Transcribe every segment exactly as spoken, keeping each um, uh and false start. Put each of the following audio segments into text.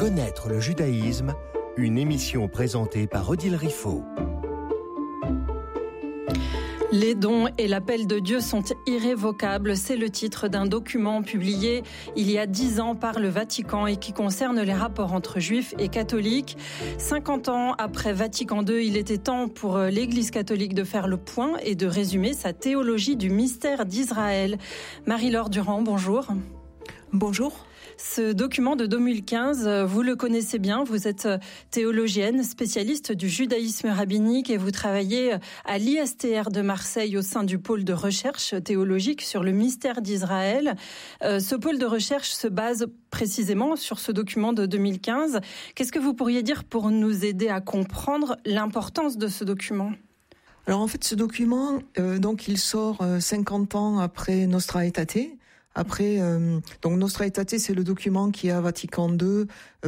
Connaître le judaïsme, une émission présentée par Odile Riffaut. Les dons et l'appel de Dieu sont irrévocables. C'est le titre d'un document publié il y a dix ans par le Vatican et qui concerne les rapports entre juifs et catholiques. cinquante ans après Vatican deux, il était temps pour l'Église catholique de faire le point et de résumer sa théologie du mystère d'Israël. Marie-Laure Durand, bonjour. Bonjour. Ce document de deux mille quinze, vous le connaissez bien, vous êtes théologienne, spécialiste du judaïsme rabbinique et vous travaillez à l'I S T R de Marseille au sein du pôle de recherche théologique sur le mystère d'Israël. Ce pôle de recherche se base précisément sur ce document de deux mille quinze. Qu'est-ce que vous pourriez dire pour nous aider à comprendre l'importance de ce document ? Alors en fait, ce document, euh, donc il sort euh, cinquante ans après Nostra Aetate. Après, euh, donc Nostra Aetate, c'est le document qui, à Vatican deux,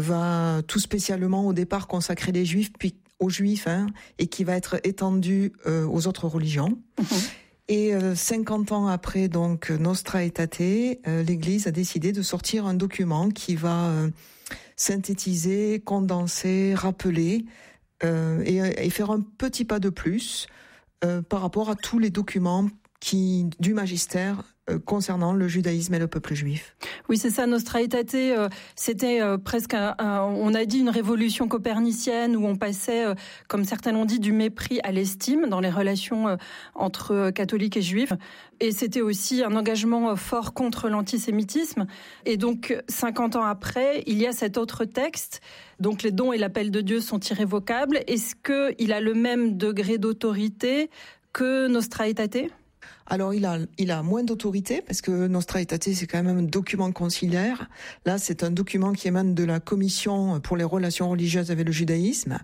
va tout spécialement au départ consacrer les Juifs, puis aux Juifs, hein, et qui va être étendu euh, aux autres religions. Mmh. Et euh, cinquante ans après donc Nostra Aetate, euh, l'Église a décidé de sortir un document qui va euh, synthétiser, condenser, rappeler euh, et, et faire un petit pas de plus euh, par rapport à tous les documents qui du magistère euh, concernant le judaïsme et le peuple juif. Oui, c'est ça. Nostra Aetate, euh, c'était euh, presque, un, un, on a dit une révolution copernicienne où on passait, euh, comme certains l'ont dit, du mépris à l'estime dans les relations euh, entre euh, catholiques et juifs. Et c'était aussi un engagement euh, fort contre l'antisémitisme. Et donc, cinquante ans après, il y a cet autre texte. Donc, les dons et l'appel de Dieu sont irrévocables. Est-ce qu'il a le même degré d'autorité que Nostra Aetate ? Alors il a il a moins d'autorité parce que Nostra Aetate c'est quand même un document conciliaire. Là c'est un document qui émane de la Commission pour les relations religieuses avec le judaïsme.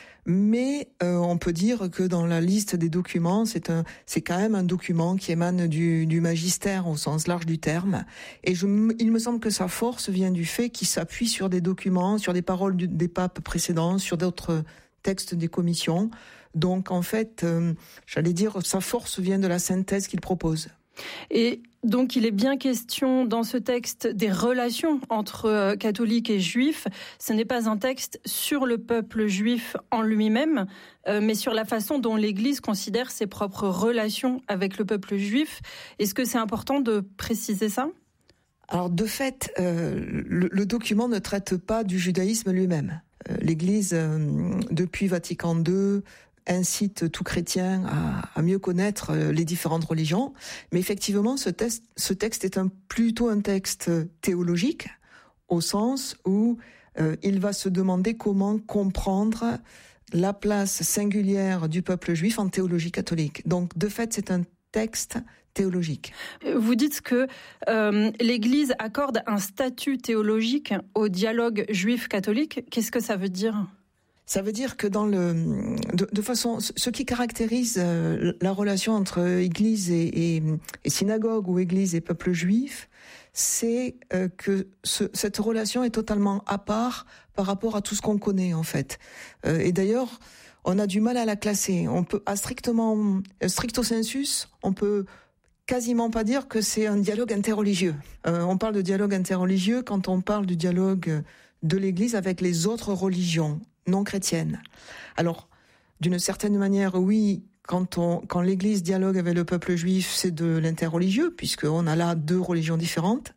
Mais euh, on peut dire que dans la liste des documents, c'est un c'est quand même un document qui émane du du magistère au sens large du terme. Et je, il me semble que sa force vient du fait qu'il s'appuie sur des documents, sur des paroles du, des papes précédents, sur d'autres texte des commissions. Donc, en fait, euh, j'allais dire, sa force vient de la synthèse qu'il propose. Et donc, il est bien question dans ce texte des relations entre catholiques et juifs. Ce n'est pas un texte sur le peuple juif en lui-même, euh, mais sur la façon dont l'Église considère ses propres relations avec le peuple juif. Est-ce que c'est important de préciser ça ? Alors, de fait, euh, le, le document ne traite pas du judaïsme lui-même. L'Église, euh, depuis Vatican deux, incite tout chrétien à, à mieux connaître les différentes religions. Mais effectivement, ce texte, ce texte est un, plutôt un texte théologique, au sens où euh, il va se demander comment comprendre la place singulière du peuple juif en théologie catholique. Donc, de fait, c'est un texte théologique. Vous dites que euh, l'Église accorde un statut théologique au dialogue juif-catholique. Qu'est-ce que ça veut dire ? Ça veut dire que dans le, de, de façon, ce qui caractérise euh, la relation entre Église et, et, et synagogue ou Église et peuple juif, c'est euh, que ce, cette relation est totalement à part par rapport à tout ce qu'on connaît en fait. Euh, et d'ailleurs, on a du mal à la classer. On peut, à strictement, stricto sensus, on peut quasiment pas dire que c'est un dialogue interreligieux. Euh, on parle de dialogue interreligieux quand on parle du dialogue de l'Église avec les autres religions non chrétiennes. Alors, d'une certaine manière, oui, quand on, quand l'Église dialogue avec le peuple juif, c'est de l'interreligieux, puisqu'on a là deux religions différentes.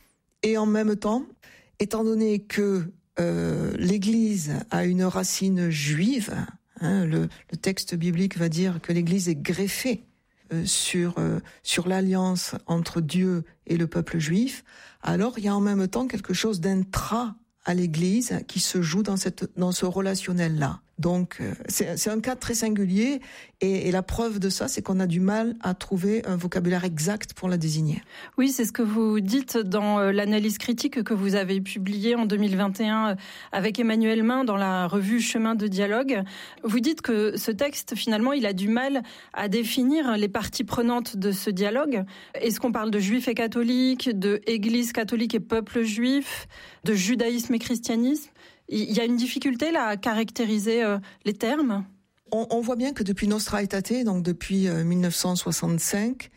Et en même temps, étant donné que euh, l'Église a une racine juive, hein, le, le texte biblique va dire que l'Église est greffée euh, sur euh, sur l'alliance entre Dieu et le peuple juif, alors il y a en même temps quelque chose d'intra à l'Église qui se joue dans cette dans ce relationnel-là. Donc c'est c'est un cas très singulier et, et la preuve de ça, c'est qu'on a du mal à trouver un vocabulaire exact pour la désigner. Oui, c'est ce que vous dites dans l'analyse critique que vous avez publiée en deux mille vingt et un avec Emmanuel Main dans la revue Chemin de dialogue. Vous dites que ce texte, finalement, il a du mal à définir les parties prenantes de ce dialogue. Est-ce qu'on parle de juifs et catholiques, de Église catholique et peuple juif, de judaïsme et christianisme ? Il y a une difficulté là à caractériser euh, les termes ? On, on voit bien que depuis Nostra Aetate, donc depuis euh, mille neuf cent soixante-cinq,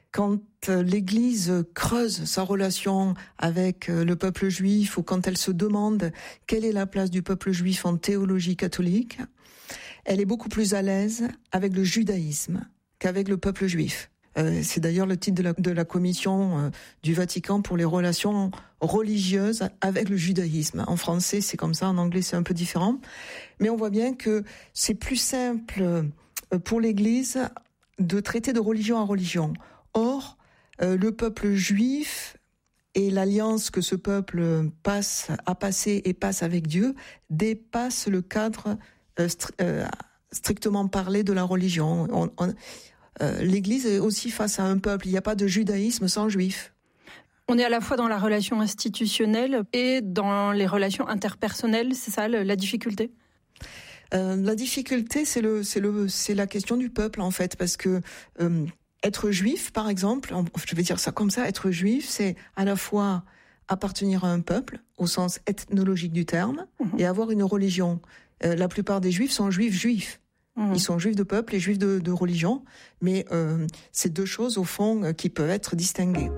quand l'Église creuse sa relation avec le peuple juif ou quand elle se demande quelle est la place du peuple juif en théologie catholique, elle est beaucoup plus à l'aise avec le judaïsme qu'avec le peuple juif. Euh, c'est d'ailleurs le titre de la, de la commission euh, du Vatican pour les relations religieuses avec le judaïsme. En français, c'est comme ça, en anglais, c'est un peu différent. Mais on voit bien que c'est plus simple euh, pour l'Église de traiter de religion à religion. Or, euh, le peuple juif et l'alliance que ce peuple passe, a passé et passe avec Dieu dépasse le cadre euh, stri- euh, strictement parlé de la religion. On, on, euh, L'Église est aussi face à un peuple. Il n'y a pas de judaïsme sans juif. On est à la fois dans la relation institutionnelle et dans les relations interpersonnelles, c'est ça la difficulté ? euh, La difficulté, c'est, le, c'est, le, c'est la question du peuple, en fait, parce que euh, être juif, par exemple, je vais dire ça comme ça, être juif, c'est à la fois appartenir à un peuple, au sens ethnologique du terme, mmh. et avoir une religion. Euh, la plupart des juifs sont juifs juifs. Mmh. Ils sont juifs de peuple et juifs de, de religion, mais euh, c'est deux choses, au fond, euh, qui peuvent être distinguées.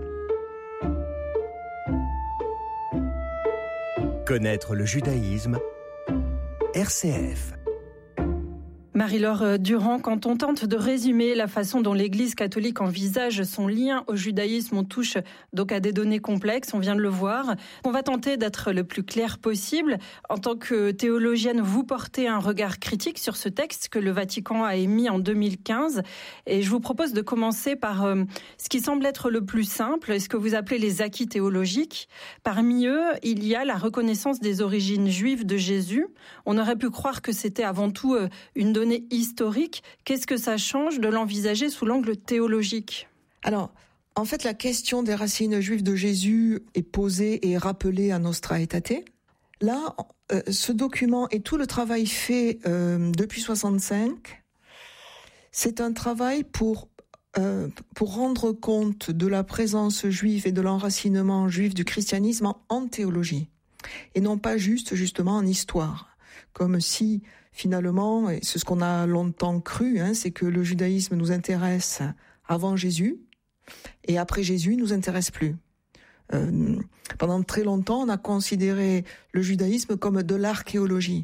Connaître le judaïsme, R C F. Marie-Laure Durand, quand on tente de résumer la façon dont l'Église catholique envisage son lien au judaïsme, on touche donc à des données complexes, on vient de le voir. On va tenter d'être le plus clair possible. En tant que théologienne, vous portez un regard critique sur ce texte que le Vatican a émis en deux mille quinze. Et je vous propose de commencer par euh, ce qui semble être le plus simple, ce que vous appelez les acquis théologiques. Parmi eux, il y a la reconnaissance des origines juives de Jésus. On aurait pu croire que c'était avant tout euh, une donnée historique. Qu'est-ce que ça change de l'envisager sous l'angle théologique ? Alors, en fait, la question des racines juives de Jésus est posée et rappelée à Nostra Aetate. Là, euh, ce document et tout le travail fait euh, depuis soixante-cinq, c'est un travail pour, euh, pour rendre compte de la présence juive et de l'enracinement juif du christianisme en, en théologie, et non pas juste, justement, en histoire. Comme si, finalement, et c'est ce qu'on a longtemps cru, hein, c'est que le judaïsme nous intéresse avant Jésus, et après Jésus, nous intéresse plus. Euh, pendant très longtemps, on a considéré le judaïsme comme de l'archéologie.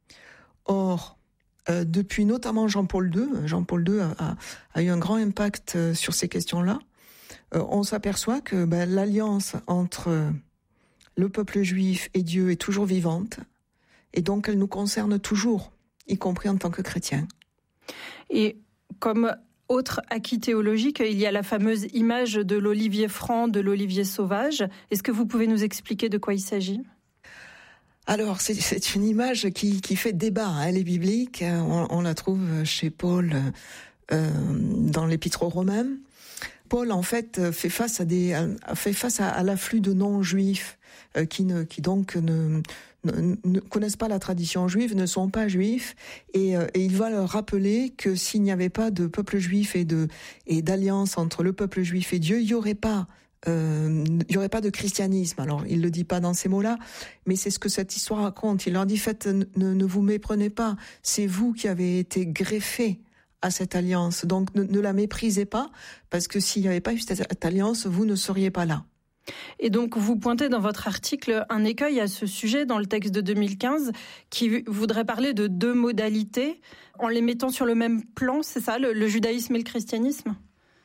Or, euh, depuis notamment Jean-Paul deux, Jean-Paul deux a, a, a eu un grand impact sur ces questions-là, euh, on s'aperçoit que ben, l'alliance entre le peuple juif et Dieu est toujours vivante, et donc elle nous concerne toujours, y compris en tant que chrétiens. Et comme autre acquis théologique, il y a la fameuse image de l'olivier franc, de l'olivier sauvage. Est-ce que vous pouvez nous expliquer de quoi il s'agit ? Alors, c'est, c'est une image qui, qui fait débat, hein, elle est biblique, on, on la trouve chez Paul euh, dans l'Épître aux Romains. Paul, en fait, fait face à, des, fait face à, à l'afflux de non-juifs euh, qui, ne, qui donc ne... Ne, ne connaissent pas la tradition juive, ne sont pas juifs, et, euh, et il va leur rappeler que s'il n'y avait pas de peuple juif et, de, et d'alliance entre le peuple juif et Dieu, il n'y aurait pas, euh, il y aurait pas de christianisme. Alors, il le dit pas dans ces mots-là, mais c'est ce que cette histoire raconte. Il leur dit, faites, ne, ne vous méprenez pas, c'est vous qui avez été greffés à cette alliance, donc ne, ne la méprisez pas, parce que s'il n'y avait pas eu cette alliance, vous ne seriez pas là. Et donc, vous pointez dans votre article un écueil à ce sujet dans le texte de deux mille quinze qui voudrait parler de deux modalités en les mettant sur le même plan, c'est ça, le, le judaïsme et le christianisme ?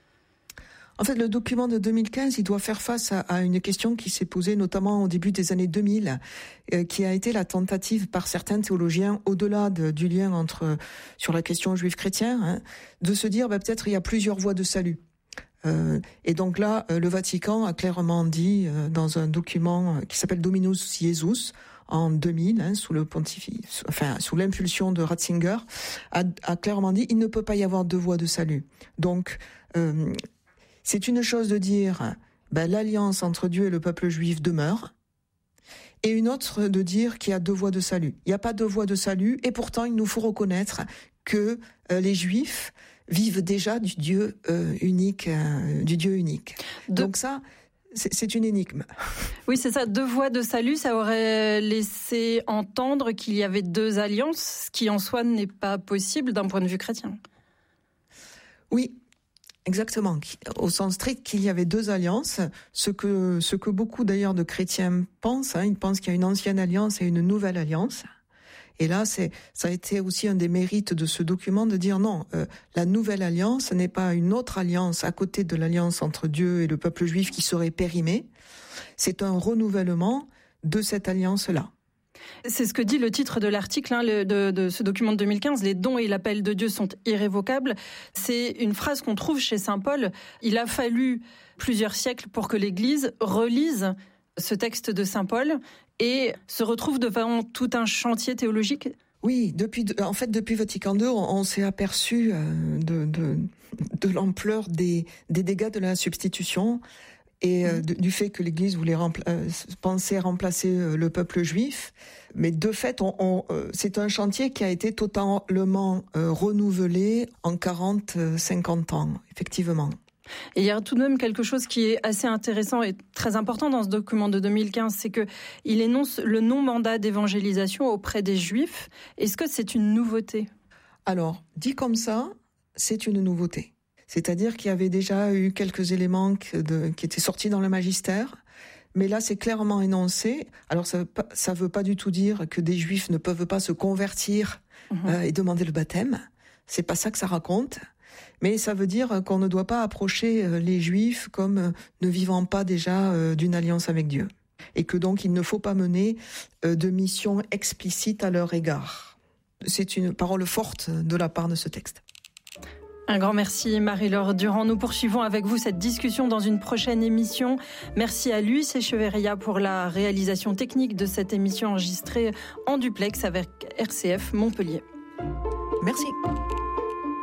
En fait, le document de deux mille quinze, il doit faire face à, à une question qui s'est posée notamment au début des années deux mille, euh, qui a été la tentative par certains théologiens, au-delà de, du lien entre sur la question juif-chrétien, hein, de se dire bah, peut-être il y a plusieurs voies de salut. Euh, et donc là, euh, le Vatican a clairement dit euh, dans un document euh, qui s'appelle Dominus Jesus en deux mille, hein, sous le pontifi, sous, enfin sous l'impulsion de Ratzinger, a, a clairement dit il ne peut pas y avoir deux voies de salut. Donc euh, c'est une chose de dire ben, l'alliance entre Dieu et le peuple juif demeure, et une autre de dire qu'il y a deux voies de salut. Il n'y a pas deux voies de salut, et pourtant il nous faut reconnaître que euh, les Juifs vivent déjà du Dieu euh, unique, euh, du Dieu unique. De... Donc ça, c'est, c'est une énigme. Oui, c'est ça. Deux voies de salut, ça aurait laissé entendre qu'il y avait deux alliances, ce qui en soi n'est pas possible d'un point de vue chrétien. Oui, Exactement, au sens strict qu'il y avait deux alliances, ce que, ce que beaucoup d'ailleurs de chrétiens pensent, hein, ils pensent qu'il y a une ancienne alliance et une nouvelle alliance. Et là, c'est, ça a été aussi un des mérites de ce document de dire non, euh, la nouvelle alliance n'est pas une autre alliance à côté de l'alliance entre Dieu et le peuple juif qui serait périmée, c'est un renouvellement de cette alliance-là. C'est ce que dit le titre de l'article hein, le, de, de ce document de deux mille quinze, « Les dons et l'appel de Dieu sont irrévocables ». C'est une phrase qu'on trouve chez saint Paul. Il a fallu plusieurs siècles pour que l'Église relise ce texte de saint Paul et se retrouve devant tout un chantier théologique. Oui, depuis, en fait, depuis Vatican deux, on, on s'est aperçu de, de, de l'ampleur des, des dégâts de la substitution et euh, de, du fait que l'Église voulait rempla- euh, penser remplacer euh, le peuple juif. Mais de fait, on, on, euh, c'est un chantier qui a été totalement euh, renouvelé en quarante à cinquante ans, effectivement. Et il y a tout de même quelque chose qui est assez intéressant et très important dans ce document de deux mille quinze, c'est qu'il énonce le non-mandat d'évangélisation auprès des Juifs. Est-ce que c'est une nouveauté ? Alors, dit comme ça, c'est une nouveauté. C'est-à-dire qu'il y avait déjà eu quelques éléments de, qui étaient sortis dans le magistère, mais là c'est clairement énoncé. Alors ça ne veut pas du tout dire que des Juifs ne peuvent pas se convertir mmh. euh, et demander le baptême. C'est pas ça que ça raconte. Mais ça veut dire qu'on ne doit pas approcher les Juifs comme ne vivant pas déjà euh, d'une alliance avec Dieu. Et que donc il ne faut pas mener euh, de mission explicite à leur égard. C'est une parole forte de la part de ce texte. Un grand merci Marie-Laure Durand. Nous poursuivons avec vous cette discussion dans une prochaine émission. Merci à Luis Echeverria pour la réalisation technique de cette émission enregistrée en duplex avec R C F Montpellier. Merci.